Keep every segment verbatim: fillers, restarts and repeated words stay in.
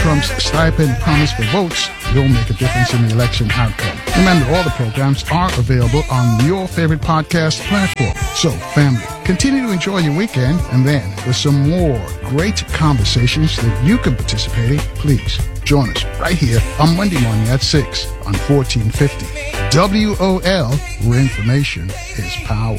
Trump's stipend promise for votes, you'll make a difference in the election outcome. Remember, all the programs are available on your favorite podcast platform. So, family, continue to enjoy your weekend, and then with some more great conversations that you can participate in, please join us right here on Monday morning at six on fourteen fifty. W O L, where information is power.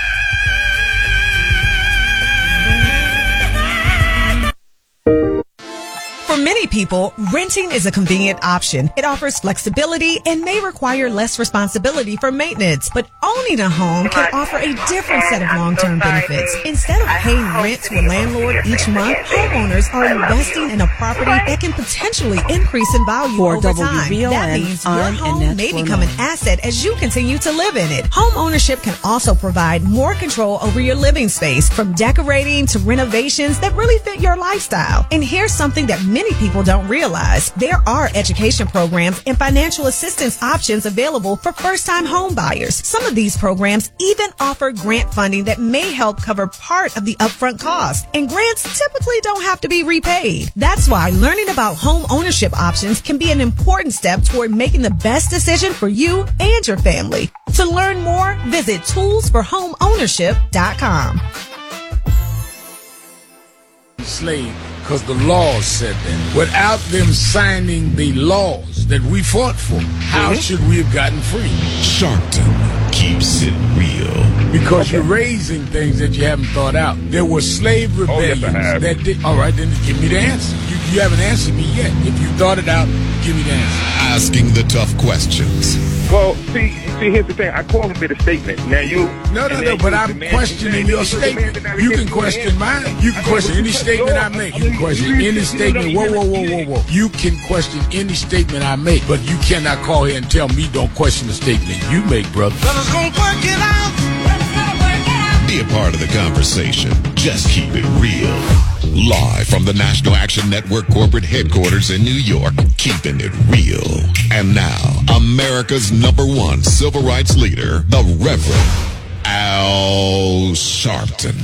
For many people, renting is a convenient option. It offers flexibility and may require less responsibility for maintenance. But owning a home can offer a different set of long-term benefits. Instead of paying rent to a landlord each month, homeowners are investing in a property that can potentially increase in value For over W time. B O N, That means your I'm home Annette may Foreman. become an asset as you continue to live in it. Home ownership can also provide more control over your living space, from decorating to renovations that really fit your lifestyle. And here's something that many people don't realize. There are education programs and financial assistance options available for first-time home buyers. Some of these programs even offer grant funding that may help cover part of the upfront cost. And grants typically don't have to be repaid. That's why learning about home ownership options can be an important step toward making the best decision for you and your family. To learn more, visit tools for home ownership dot com. Slave, because the laws said that. Without them signing the laws that we fought for, how Mm-hmm. should we have gotten free? Sharpton keeps it real. Because you're raising things that you haven't thought out. There were slave Oh, yes, rebellions I have. that did. All right, then give me the answer. You, you haven't answered me yet. If you thought it out, give me the answer. Asking the tough questions. Well, see, see, here's the thing. I call him a statement. Now you. No, no, and no, then but you I'm demand- questioning you your demand- statement. You can question mine. You can question any statement I make. You can question any statement. Whoa, whoa, whoa, whoa, whoa. You can question any statement I make, but you cannot call here and tell me don't question the statement you make, brother. Be a part of the conversation. Just keep it real. Live from the National Action Network corporate headquarters in New York, keeping it real. And now, America's number one civil rights leader, the Reverend Al Sharpton.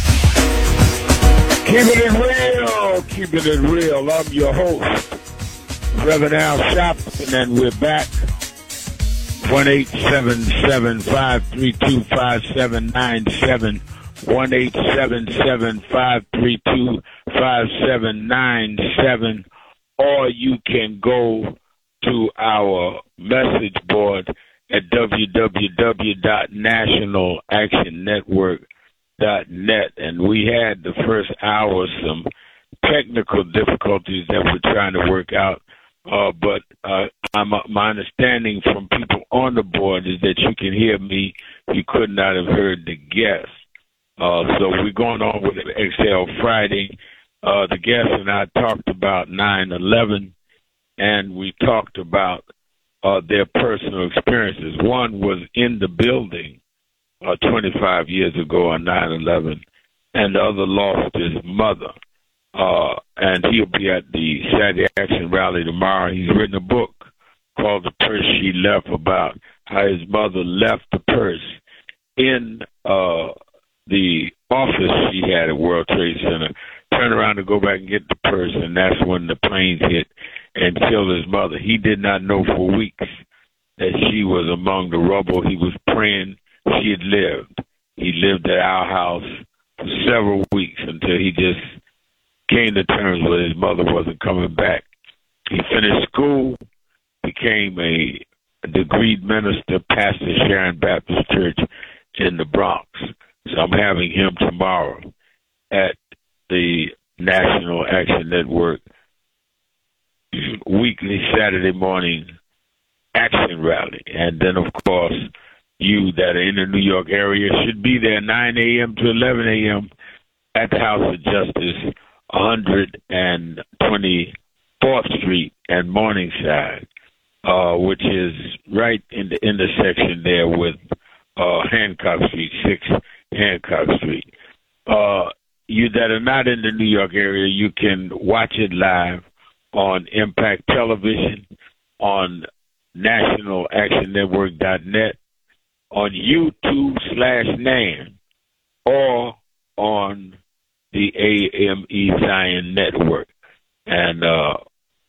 Keeping it real, keeping it real. I'm your host, Reverend Al Sharpton, and we're back. one eight seven seven, five three two, five seven nine seven. one eight seven seven, five three two, five seven nine seven. Or you can go to our message board at w w w dot national action network dot net. And we had the first hour some technical difficulties that we're trying to work out. Uh, but uh, I'm, my understanding from people on the board is that you can hear me. You could not have heard the guest. Uh, so we're going on with X L Friday. Uh, the guest and I talked about nine eleven, and we talked about uh, their personal experiences. One was in the building uh, twenty-five years ago on nine eleven, and the other lost his mother. Uh, and he'll be at the Saturday Action Rally tomorrow. He's written a book called The Purse She Left, about how his mother left the purse in uh, the office she had at World Trade Center, turned around to go back and get the purse, and that's when the planes hit and killed his mother. He did not know for weeks that she was among the rubble. He was praying she had lived. He lived at our house for several weeks until he just came to terms with his mother wasn't coming back. He finished school, became a, a degreed minister, pastor Sharon Baptist Church in the Bronx. So I'm having him tomorrow at the National Action Network weekly Saturday morning action rally. And then, of course, you that are in the New York area should be there nine a.m. to eleven a.m. at the House of Justice, one twenty-fourth Street and Morningside, uh, which is right in the intersection there with uh, Hancock Street, six Hancock Street. Uh, you that are not in the New York area, you can watch it live on Impact Television, on national action network dot net, on YouTube slash Nan, or on the A M E Zion Network. And uh,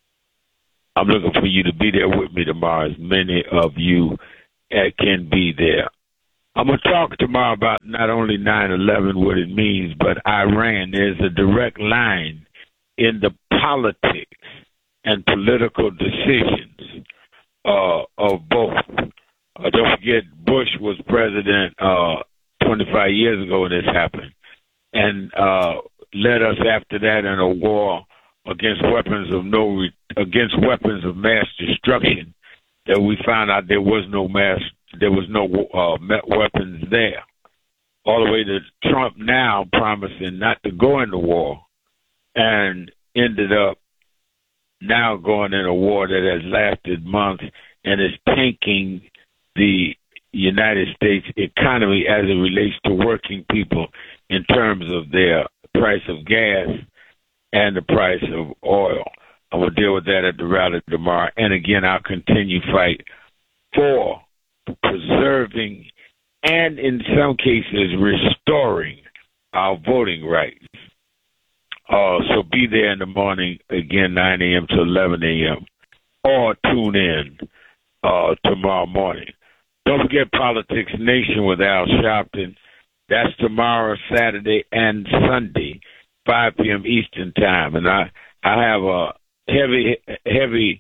I'm looking for you to be there with me tomorrow, as many of you uh, can be there. I'm going to talk tomorrow about not only nine eleven, what it means, but Iran. There's a direct line in the politics and political decisions uh, of both. Uh, don't forget, Bush was president uh, twenty-five years ago when this happened, and uh, led us after that in a war against weapons of no re- against weapons of mass destruction. That we found out there was no mass, there was no uh, weapons there. All the way to Trump now promising not to go into war, and ended up now going in a war that has lasted months and is tanking the United States economy as it relates to working people in terms of their price of gas and the price of oil. I will deal with that at the rally tomorrow. And again, I'll continue fight for preserving and in some cases restoring our voting rights. Uh, so be there in the morning, again, nine a.m. to eleven a.m. or tune in uh, tomorrow morning. Don't forget Politics Nation with Al Sharpton. That's tomorrow, Saturday, and Sunday, five p.m. Eastern Time. And I, I have a heavy, heavy,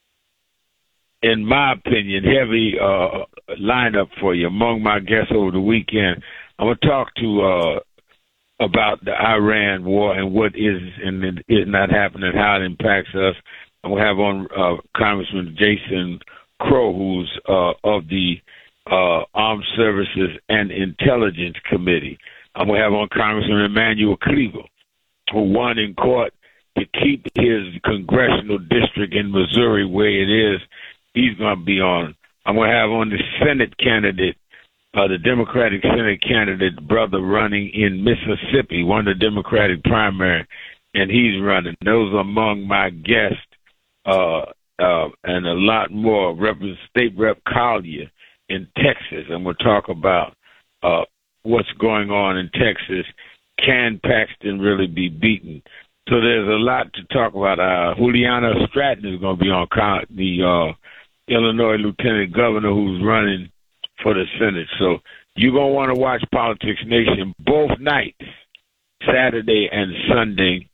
in my opinion, heavy uh, lineup for you. Among my guests over the weekend, I'm going to talk to uh, about the Iran war and what is and is not happening, how it impacts us. I'm going to have on uh, Congressman Jason Crow, who's uh, of the uh, Armed Services and Intelligence Committee. I'm going to have on Congressman Emanuel Cleaver, who won in court to keep his congressional district in Missouri where it is. He's going to be on. I'm going to have on the Senate candidate, uh, the Democratic Senate candidate, brother running in Mississippi, won the Democratic primary, and he's running. Those are among my guests, uh, uh, and a lot more. Rep- State Rep Collier in Texas, and we'll talk about uh, what's going on in Texas. Can Paxton really be beaten? So there's a lot to talk about. Uh, Juliana Stratton is going to be on con- the uh, Illinois Lieutenant Governor who's running for the Senate. So you're going to want to watch Politics Nation both nights, Saturday and Sunday,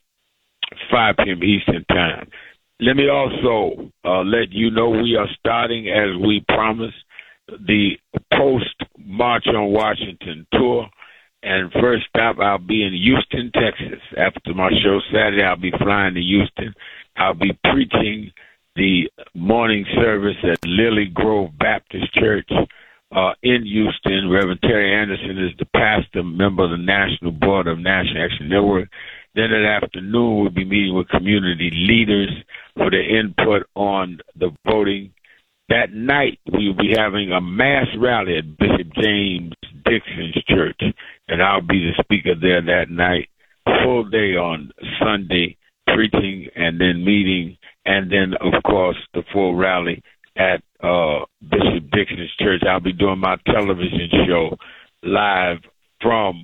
five p.m. Eastern Time. Let me also uh, let you know we are starting, as we promised, the post-March on Washington tour. And first stop, I'll be in Houston, Texas. After my show Saturday, I'll be flying to Houston. I'll be preaching the morning service at Lily Grove Baptist Church uh, in Houston. Reverend Terry Anderson is the pastor, member of the National Board of National Action Network. Then that afternoon, we'll be meeting with community leaders for their input on the voting. That night, we'll be having a mass rally at Bishop James Dixon's church, and I'll be the speaker there that night. Full day on Sunday, preaching and then meeting, and then, of course, the full rally at uh, Bishop Dixon's church. I'll be doing my television show live from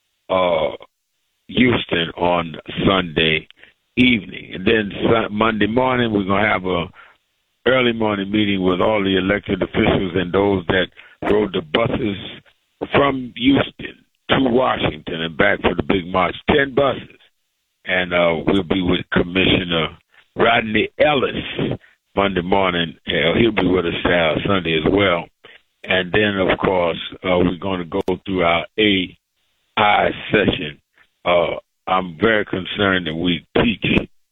uh, Houston on Sunday evening. And then Monday morning, we're going to have a early morning meeting with all the elected officials and those that rode the buses from Houston to Washington and back for the big march. Ten buses. And uh, we'll be with Commissioner Rodney Ellis Monday morning. Uh, he'll be with us uh, Sunday as well. And then, of course, uh, we're going to go through our A I session. Uh, I'm very concerned that we teach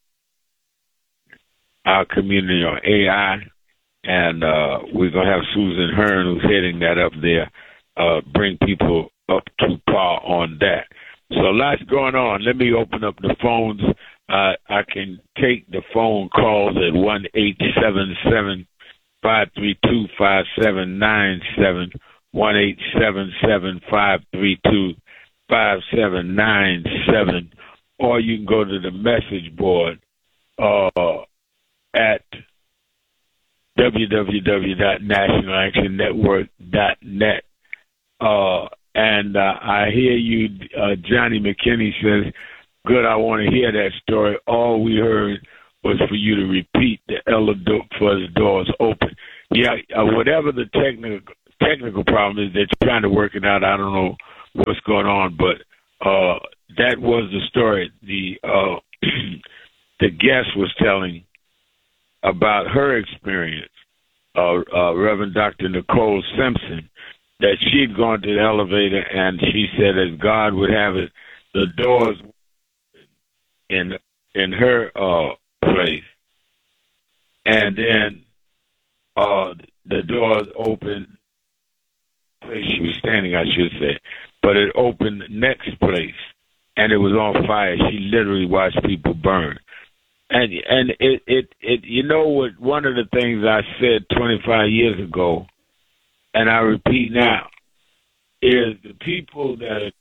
our community on A I, and uh, we're going to have Susan Hearn, who's heading that up there, uh, bring people up to par on that. So lots going on. Let me open up the phones. Uh, I can take the phone calls at one eight seven seven, five three two, five seven nine seven, one eight seven seven, five three two, five seven nine seven, or you can go to the message board uh, at w w w dot national action network dot net. Uh, and uh, I hear you, uh, Johnny McKinney says, good, I want to hear that story. All we heard was for you to repeat the L do- for the doors open. Yeah, uh, whatever the technical technical problem is, they're trying to work it out. I don't know what's going on, but uh, that was the story. The uh, the guest was telling about her experience, uh, uh, Reverend Doctor Nicole Simpson, that she'd gone to the elevator and she said, as God would have it, the doors in in her uh, place, and then uh, the doors opened. Place she was standing, I should say, but it opened the next place, and it was on fire. She literally watched people burn, and and it it, it you know what? One of the things I said twenty-five years ago, and I repeat now, is the people that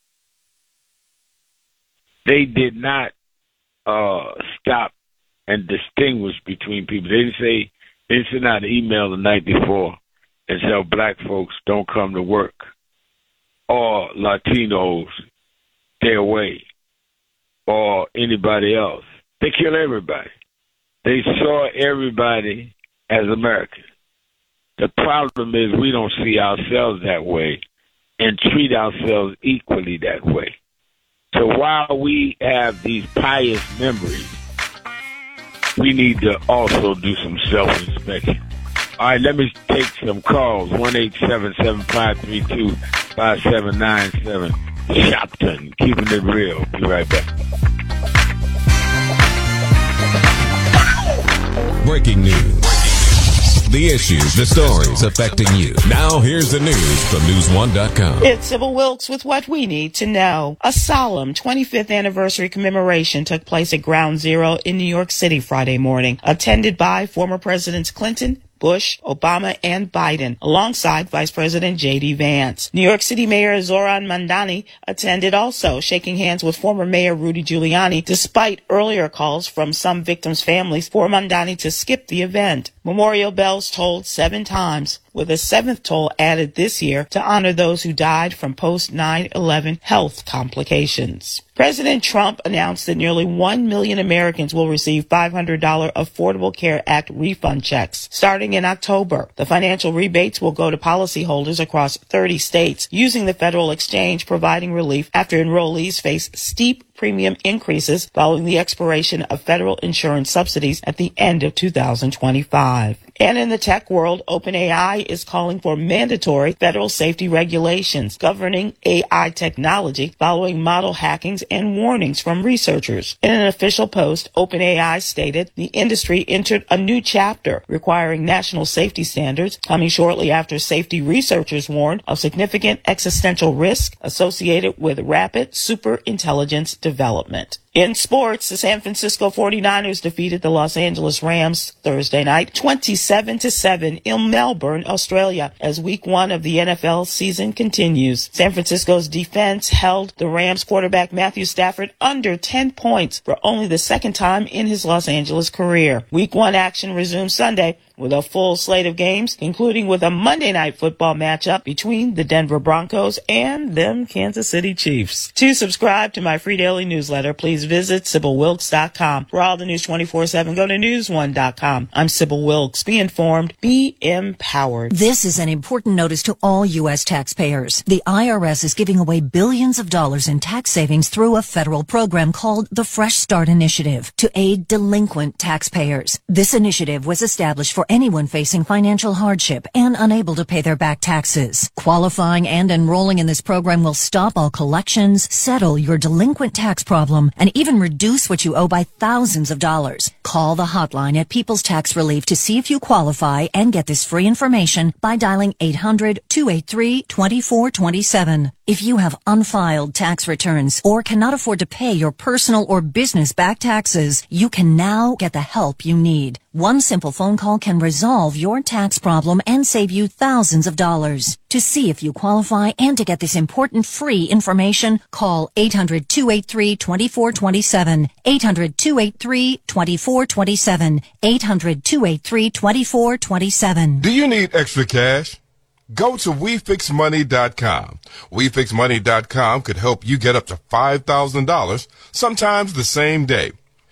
they did not uh, stop and distinguish between people. They didn't say they didn't send out an email the night before and tell black folks don't come to work, or Latinos stay away, or anybody else. They kill everybody. They saw everybody as Americans. The problem is we don't see ourselves that way and treat ourselves equally that way. So while we have these pious memories, we need to also do some self-inspection. All right, let me take some calls. one eight seven seven, five three two, five seven nine seven. Shopton, keeping it real. Be right back. Breaking news. The issues, the stories affecting you. Now here's the news from news one dot com. It's Sybil Wilkes with what we need to know. A solemn twenty-fifth anniversary commemoration took place at Ground Zero in New York City Friday morning, attended by former Presidents Clinton, Bush, Obama, and Biden, alongside Vice President J D. Vance. New York City Mayor Zohran Mamdani attended also, shaking hands with former Mayor Rudy Giuliani, despite earlier calls from some victims' families for Mamdani to skip the event. Memorial bells tolled seven times, with a seventh toll added this year to honor those who died from post nine eleven health complications. President Trump announced that nearly one million Americans will receive five hundred dollars Affordable Care Act refund checks starting in October. The financial rebates will go to policyholders across thirty states using the federal exchange, providing relief after enrollees face steep premium increases following the expiration of federal insurance subsidies at the end of two thousand twenty-five. And in the tech world, OpenAI is calling for mandatory federal safety regulations governing A I technology following model hackings and warnings from researchers. In an official post, OpenAI stated the industry entered a new chapter requiring national safety standards, coming shortly after safety researchers warned of significant existential risk associated with rapid superintelligence development. In sports, the San Francisco forty-niners defeated the Los Angeles Rams Thursday night twenty-seven to seven in Melbourne, Australia, as week one of the N F L season continues. San Francisco's defense held the Rams quarterback Matthew Stafford under ten points for only the second time in his Los Angeles career. Week one action resumes Sunday with a full slate of games, including with a Monday Night Football matchup between the Denver Broncos and them Kansas City Chiefs. To subscribe to my free daily newsletter, please visit Sybil Wilkes dot com. For all the news twenty-four seven, go to news one dot com. I'm Sybil Wilkes. Be informed. Be empowered. This is an important notice to all U S taxpayers. The I R S is giving away billions of dollars in tax savings through a federal program called the Fresh Start Initiative to aid delinquent taxpayers. This initiative was established for anyone facing financial hardship and unable to pay their back taxes. Qualifying and enrolling in this program will stop all collections, settle your delinquent tax problem, and even reduce what you owe by thousands of dollars. Call the hotline at People's Tax Relief to see if you qualify and get this free information by dialing eight hundred, two eight three, two four two seven. If you have unfiled tax returns or cannot afford to pay your personal or business back taxes, you can now get the help you need. One simple phone call can resolve your tax problem and save you thousands of dollars. To see if you qualify and to get this important free information, call eight hundred, two eight three, two four two seven, eight hundred, two eight three, two four two seven, eight hundred, two eight three, two four two seven. Do you need extra cash? Go to we fix money dot com. we fix money dot com could help you get up to five thousand dollars, sometimes the same day.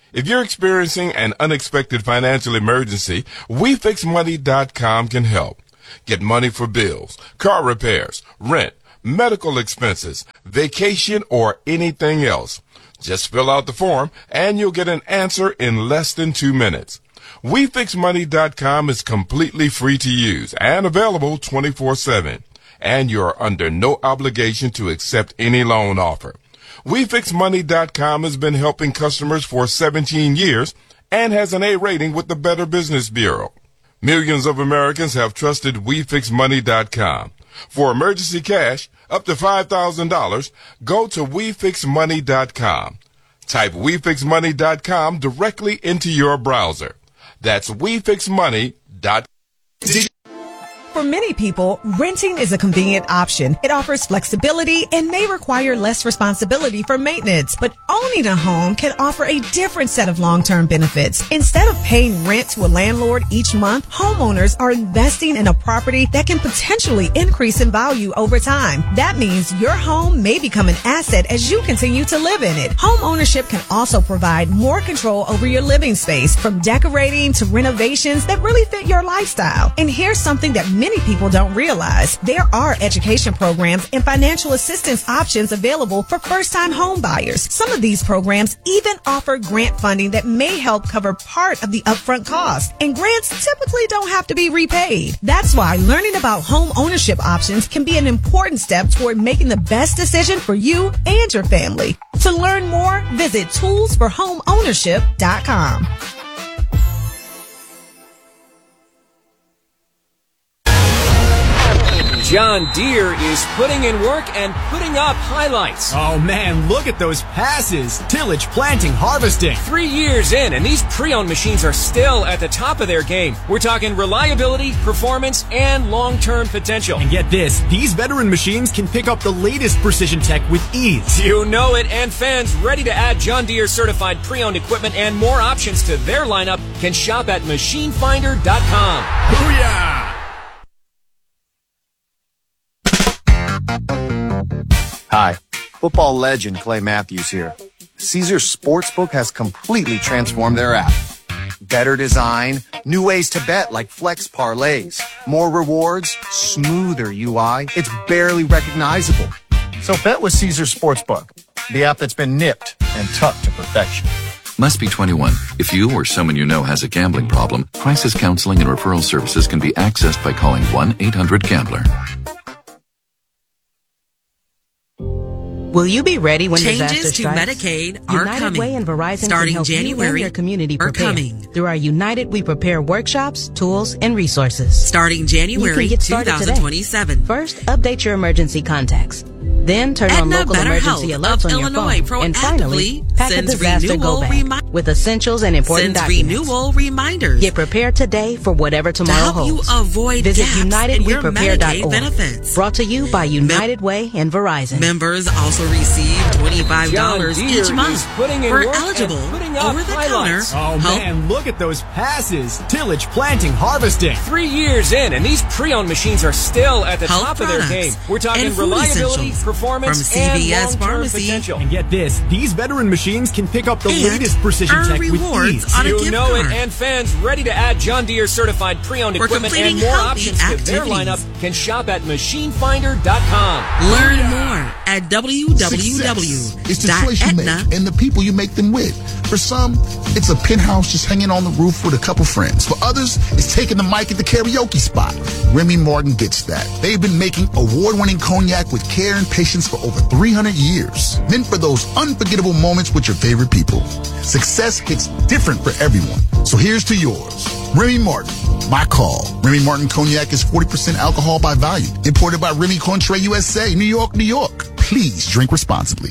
If you're experiencing an unexpected financial emergency, we fix money dot com can help. Get money for bills, car repairs, rent, medical expenses, vacation, or anything else. Just fill out the form and you'll get an answer in less than two minutes. we fix money dot com is completely free to use and available twenty-four seven. And you're under no obligation to accept any loan offer. we fix money dot com has been helping customers for seventeen years and has an A rating with the Better Business Bureau. Millions of Americans have trusted we fix money dot com. For emergency cash, up to five thousand dollars, go to we fix money dot com. Type we fix money dot com directly into your browser. That's we fix money dot com. For many people, renting is a convenient option. It offers flexibility and may require less responsibility for maintenance. But owning a home can offer a different set of long-term benefits. Instead of paying rent to a landlord each month, homeowners are investing in a property that can potentially increase in value over time. That means your home may become an asset as you continue to live in it. Home ownership can also provide more control over your living space, from decorating to renovations that really fit your lifestyle. And here's something that many Many people don't realize. There are education programs and financial assistance options available for first-time home buyers. Some of these programs even offer grant funding that may help cover part of the upfront cost. And grants typically don't have to be repaid. That's why learning about home ownership options can be an important step toward making the best decision for you and your family. To learn more, visit tools for home ownership dot com. John Deere is putting in work and putting up highlights. Oh man, look at those passes. Tillage, planting, harvesting. Three years in, and these pre-owned machines are still at the top of their game. We're talking reliability, performance, and long-term potential. And get this, these veteran machines can pick up the latest precision tech with ease. You know it, and fans ready to add John Deere certified pre-owned equipment and more options to their lineup can shop at machine finder dot com. Booyah! Hi, football legend Clay Matthews here. Caesars Sportsbook has completely transformed their app. Better design, new ways to bet like flex parlays, more rewards, smoother U I. It's barely recognizable. So bet with Caesars Sportsbook, the app that's been nipped and tucked to perfection. Must be twenty-one. If you or someone you know has a gambling problem, crisis counseling and referral services can be accessed by calling one eight hundred gambler. Will you be ready when Changes disaster to strikes? Medicaid are United coming. Way and Verizon Starting can help January you and your community are prepare. coming. Through our United We Prepare workshops, tools, and resources. Starting January you can get started twenty twenty-seven. Today. First, update your emergency contacts. Then turn on Aetna local Better emergency Health alerts of on Illinois your phone. And finally, pack a sends disaster renewal go bag remi- with essentials and important sends documents. renewal reminders. Get prepared today for whatever tomorrow to help holds. you avoid Visit gaps United in We your Prepare dot Medicaid org. benefits. Brought to you by United Way and Verizon. Members also receive twenty-five dollars John Deere each month is putting in for work and eligible putting up over-the-counter highlights. Oh help. man, look at those passes. Tillage, planting, harvesting. Three years in, and these pre-owned machines are still at the Health top of their products game. We're talking and food reliability, essentials performance, from C V S and long-term Pharmacy. potential. And get this, these veteran machines can pick up the And latest precision earn tech with rewards ease. on a You gift know card. it, and fans ready to add John Deere certified pre-owned For equipment and completing more healthy options to their activities. lineup can shop at machine finder dot com. Learn more at w w w Success is the dot choice you make aetna and the people you make them with. For some, it's a penthouse just hanging on the roof with a couple friends. For others, it's taking the mic at the karaoke spot. Remy Martin gets that. They've been making award-winning cognac with care and patience for over three hundred years. Then for those unforgettable moments with your favorite people. Success hits different for everyone. So here's to yours. Remy Martin, my call. Remy Martin Cognac is forty percent alcohol by volume. Imported by Remy Contre U S A, New York, New York. Please drink responsibly.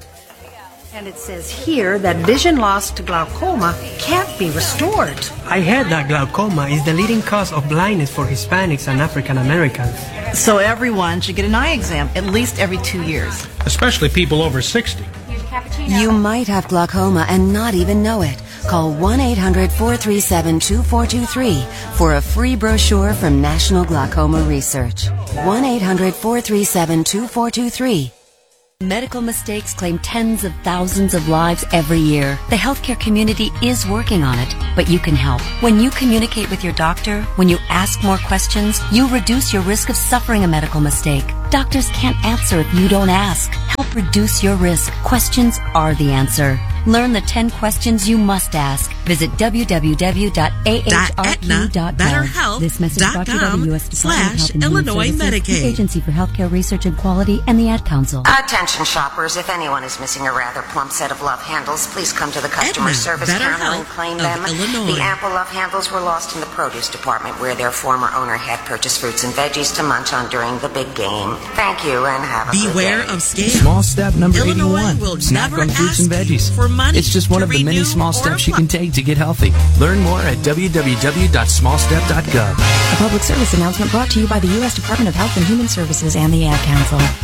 And it says here that vision loss to glaucoma can't be restored. I heard that glaucoma is the leading cause of blindness for Hispanics and African Americans. So everyone should get an eye exam at least every two years. Especially people over sixty. You might have glaucoma and not even know it. Call one eight hundred four three seven two four two three for a free brochure from National Glaucoma Research. one eight hundred four three seven two four two three. Medical mistakes claim tens of thousands of lives every year. The healthcare community is working on it, but you can help. When you communicate with your doctor, when you ask more questions, you reduce your risk of suffering a medical mistake. Doctors can't answer if you don't ask. Help reduce your risk. Questions are the answer. Learn the ten questions you must ask. Visit w w w dot a h r q dot gov. This message brought to you by the U S Department of Health and Human Illinois Services, Medicaid. the Agency for Healthcare Research and Quality, and the Ad Council. Attention shoppers, if anyone is missing a rather plump set of love handles, please come to the customer Aetna, service Better counter and Health claim of them. Illinois. The ample love handles were lost in the produce department where their former owner had purchased fruits and veggies to munch on during the big game. Thank you and have a Beware good day. of scams. Small step number Illinois eighty-one. will Snack never on fruits and ask veggies. you for money It's just one to of the many renew small or steps you apply. can take to get healthy. Learn more at w w w dot small step dot gov. A public service announcement brought to you by the U S Department of Health and Human Services and the Ad Council.